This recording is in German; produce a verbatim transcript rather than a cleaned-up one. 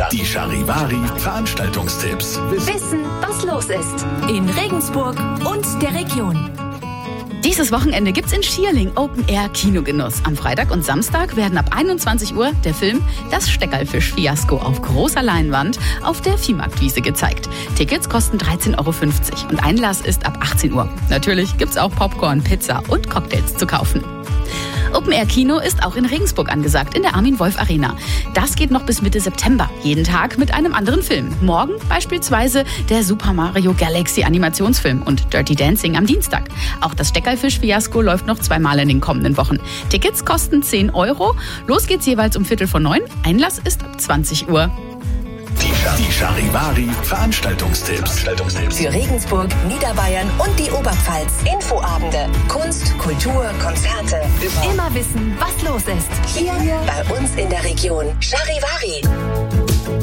Die Charivari Veranstaltungstipps. Wissen, was los ist in Regensburg und der Region. Dieses Wochenende gibt's in Schierling Open-Air-Kinogenuss. Am Freitag und Samstag werden ab einundzwanzig Uhr der Film Das Steckerlfisch-Fiasko auf großer Leinwand auf der Viehmarktwiese gezeigt. Tickets kosten dreizehn Euro fünfzig und Einlass ist ab achtzehn Uhr. Natürlich gibt's auch Popcorn, Pizza und Cocktails zu kaufen. Open-Air-Kino ist auch in Regensburg angesagt, in der Armin-Wolf-Arena. Das geht noch bis Mitte September. Jeden Tag mit einem anderen Film. Morgen beispielsweise der Super Mario Galaxy Animationsfilm und Dirty Dancing am Dienstag. Auch das Steckerlfisch-Fiasko läuft noch zweimal in den kommenden Wochen. Tickets kosten zehn Euro. Los geht's jeweils um Viertel vor neun. Einlass ist ab zwanzig Uhr. Die Charivari Veranstaltungstipps. Für Regensburg, Niederbayern und die Oberpfalz. Infoabende, Kunst, Kultur, Konzerte. Immer wissen, was los ist. Hier bei uns in der Region. Charivari.